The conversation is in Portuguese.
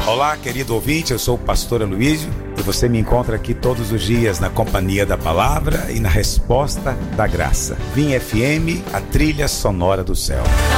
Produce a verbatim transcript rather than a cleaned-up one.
Olá, querido ouvinte, eu sou o pastor Aloísio e você me encontra aqui todos os dias na companhia da palavra e na resposta da graça. Vim F M, a trilha sonora do céu.